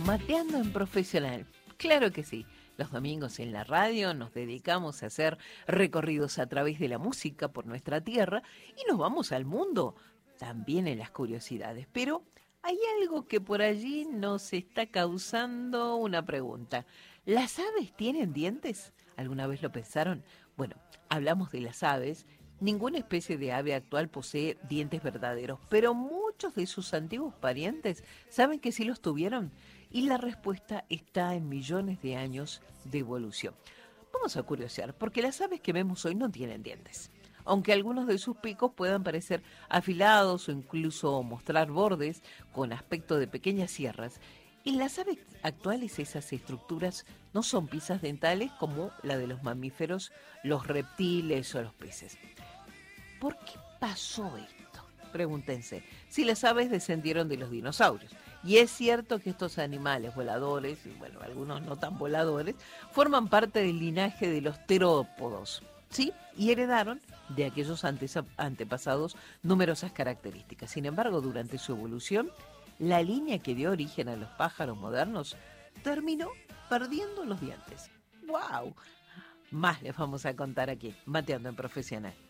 Mateando en Profesional. Claro que sí. Los domingos en la radio nos dedicamos a hacer recorridos a través de la música por nuestra tierra y nos vamos al mundo, también en las curiosidades. Pero hay algo que por allí nos está causando una pregunta. ¿Las aves tienen dientes? ¿Alguna vez lo pensaron? Bueno, hablamos de las aves. Ninguna especie de ave actual posee dientes verdaderos, pero muchos de sus antiguos parientes saben que sí los tuvieron. Y la respuesta está en millones de años de evolución. Vamos a curiosear, porque las aves que vemos hoy no tienen dientes. Aunque algunos de sus picos puedan parecer afilados o incluso mostrar bordes con aspecto de pequeñas sierras, en las aves actuales esas estructuras no son piezas dentales como la de los mamíferos, los reptiles o los peces. ¿Por qué pasó esto? Pregúntense, si las aves descendieron de los dinosaurios. Y es cierto que estos animales voladores, y bueno, algunos no tan voladores, forman parte del linaje de los terópodos, ¿sí? Y heredaron de aquellos antepasados numerosas características. Sin embargo, durante su evolución, la línea que dio origen a los pájaros modernos terminó perdiendo los dientes. ¡Wow! Más les vamos a contar aquí, Mateando en Profesional.